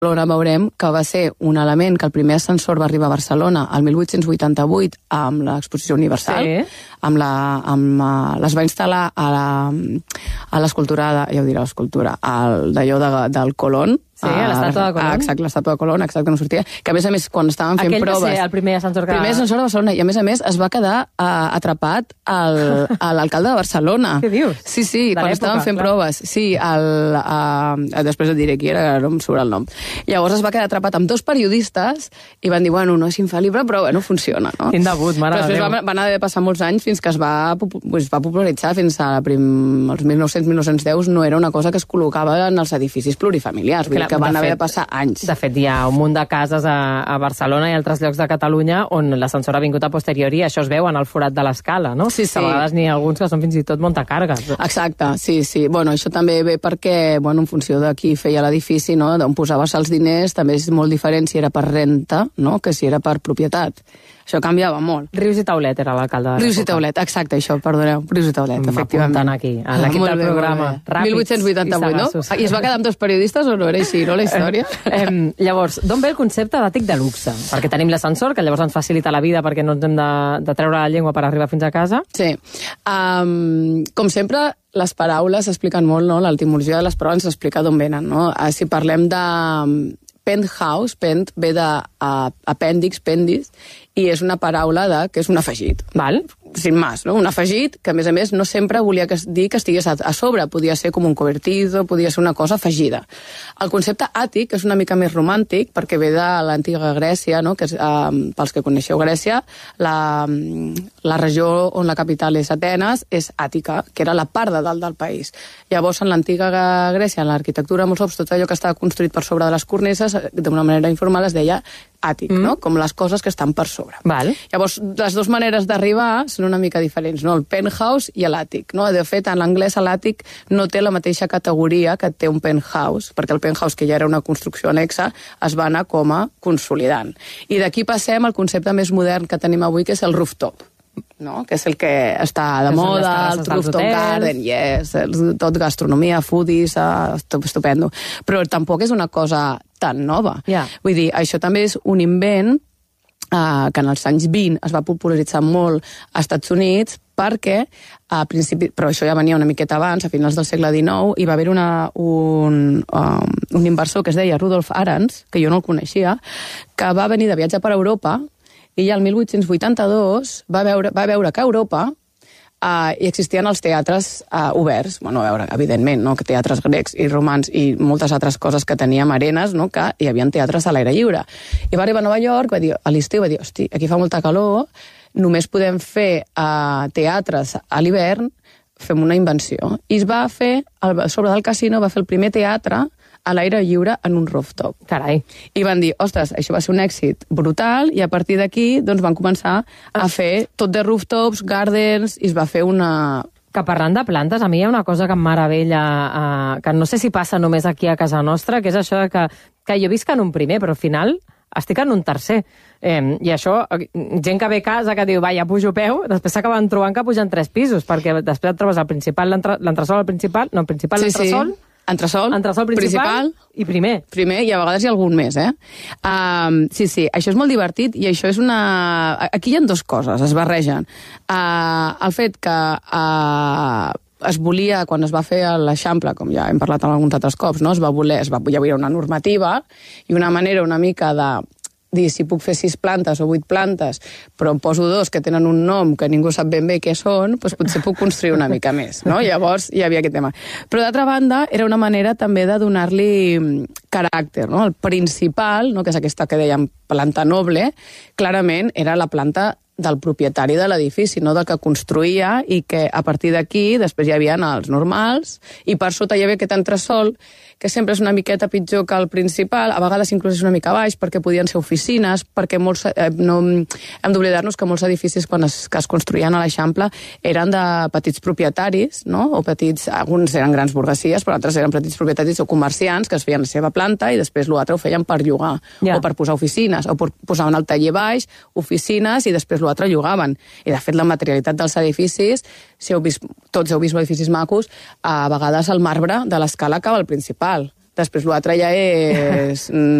veurem que va ser un element que el primer ascensor va arribar a Barcelona el 1888 amb l'Exposició Universal, les va instal·lar a l'escultura, ja ho diré l'escultura, d'allò del Colón. Sí, a l'estàtua de Colón. Exacte, l'estàtua de Colón, exacte, no sortia. Que a més, quan estaven fent proves... Aquell va ser el primer ascensor que... Primer ascensor de Barcelona, i a més es va quedar atrapat l'alcalde de Barcelona. Què dius? Sí, quan estaven fent proves. Sí, després et diré qui era, no em surt el nom. Llavors es va quedar atrapat amb 2 periodistes i van dir, bueno, no és infal·lible, però bueno, funciona, no? Quin debut, mare de Déu. Després van haver de passar molts anys fins que es va popularitzar, fins als 1900-1910 no era una cosa que es col·locava en els edificis plurifamiliars, vull dir que van haver de passar anys. De fet, hi ha un munt de cases a Barcelona i altres llocs de Catalunya on l'ascensor ha vingut a posteriori i això es veu en el forat de l'escala, no? Sí. Que a vegades n'hi ha alguns que són fins i tot muntacargues. Exacte, sí. Bueno, això també ve perquè, bueno, en funció de qui feia l'edifici, no?, d'on posaves els diners, també és molt diferent si era per renta, no?, que si era per propietat. Això canviava molt. Rius i Taulet era l'alcalde de l'època. Rius i Taulet, exacte, això, perdoneu. Rius i Taulet, efectivament. M'apuntant aquí, a l'equip del programa. 1888, no? I es va quedar amb 2 periodistes o no era així, no, la història? Llavors, d'on ve el concepte d'àtic de luxe? Perquè tenim l'ascensor, que llavors ens facilita la vida perquè no ens hem de treure la llengua per arribar fins a casa. Sí. Com sempre, les paraules s'expliquen molt, no? L'etimologia de les paraules s'explica d'on venen, no? Si parlem de penthouse, pent ve d'apèndix, pendis, i és una paraula que és un afegit. Val. Sin más, no? Un afegit que, a més, no sempre volia dir que estigués a sobre. Podia ser com un cobertizo, podia ser una cosa afegida. El concepte àtic és una mica més romàntic perquè ve de l'antiga Grècia, no? Que és, pels que coneixeu Grècia, la regió on la capital és Atenes és Àtica, que era la part de dalt del país. Llavors, en l'antiga Grècia, en l'arquitectura, molts cops, tot allò que estava construït per sobre de les cornises, d'una manera informal es deia àtic, no? Com les coses que estan per sobre. Val. Llavors, les 2 maneres d'arribar són una mica diferents, no? El penthouse i l'àtic, no? De fet, en l'anglès l'àtic no té la mateixa categoria que té un penthouse, perquè el penthouse, que ja era una construcció anexa, es va anar com a consolidant. I d'aquí passem al concepte més modern que tenim avui, que és el rooftop, no? Que és el que està de moda, el rooftop garden, tot gastronomia, foodies, estupendo. Però tampoc és una cosa tan nova. Vull dir, això també és un invent que en els anys 20 es va popularitzar molt als Estats Units perquè, a principi, però això ja venia una miqueta abans, a finals del segle XIX, hi va haver un inversor que es deia Rudolf Arends, que jo no el coneixia, que va venir de viatge per Europa i ja el 1882 va veure que a Europa hi existien els teatres oberts, bueno, a veure, evidentment, no? Que teatres grecs i romans i moltes altres coses que teníem arenes, no? Que hi havia teatres a l'aire lliure. I va arribar a Nova York, va dir, a l'estiu, va dir, hosti, aquí fa molta calor, només podem fer teatres a l'hivern, fem una invenció. I es va fer, sobre del casino, va fer el primer teatre a l'aire lliure en un rooftop. Carai. I van dir, ostres, això va ser un èxit brutal, i a partir d'aquí doncs, van començar a fer tot de rooftops, gardens, i es va fer una... Que parlant de plantes, a mi hi ha una cosa que em meravella, que no sé si passa només aquí a casa nostra, que és això que jo visc en un primer, però al final estic en un tercer. I això, gent que ve a casa que diu, va, ja pujo peu, després s'acaben trobant que pugen 3 pisos, perquè després et trobes el principal, l'entresol al principal, no, el principal, l'entresol... Entresol principal i primer. Primer, i a vegades hi ha algun més, Sí, això és molt divertit i això és una... Aquí hi ha 2 coses, es barregen. El fet que es volia, quan es va fer l'Eixample, com ja hem parlat en alguns altres cops, no? Hi havia una normativa i una manera una mica de dir si puc fer 6 plantes o 8 plantes, però em poso 2 que tenen un nom que ningú sap ben bé què són, doncs potser puc construir una mica més, no? Llavors hi havia aquest tema. Però d'altra banda, era una manera també de donar-li caràcter, no? El principal, no? Que és aquesta que dèiem planta noble, clarament era la planta del propietari de l'edifici, no del que construïa, i que a partir d'aquí després hi havia els normals, i per sota hi havia aquest entresòl, que sempre és una miqueta pitjor que el principal, a vegades inclús és una mica baix, perquè podien ser oficines, perquè molts, no, hem d'oblidar-nos que molts edificis que es construïen a l'Eixample eren de petits propietaris, no? O petits, alguns eren grans burguesies, però altres eren petits propietaris o comerciants que es feien la seva planta i després l'altre ho feien per llogar, o per posar oficines, o per posar el taller baix, oficines, i després l'altre llogaven. I de fet la materialitat dels edificis, si heu vist, tots heu vist edificis macos, a vegades el marbre de l'escala acaba al principal. Després l'altre ja és